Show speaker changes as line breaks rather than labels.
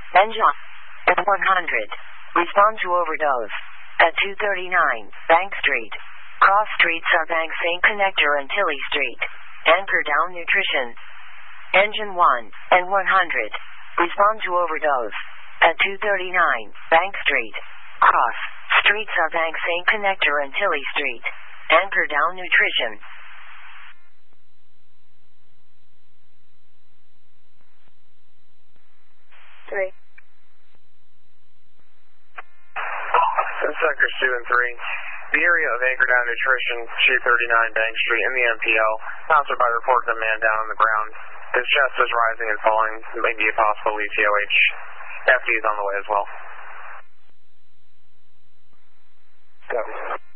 Engine at 100. Respond to overdose at 239 Bank Street. Cross streets are Bank St. Connector and Tilly Street. Anchor Down Nutrition. Engine 1 and 100. Respond to overdose at 239 Bank Street. Cross streets are Bank St. Connector and Tilly Street. Anchor Down Nutrition.
Three.
Sectors 2 and 3. The area of Anchor Down Nutrition, 239 Bank Street, in the MPL. Officer by report of a man down on the ground. His chest is rising and falling. Maybe a possible ETOH. FD is on the way as well.
Copy.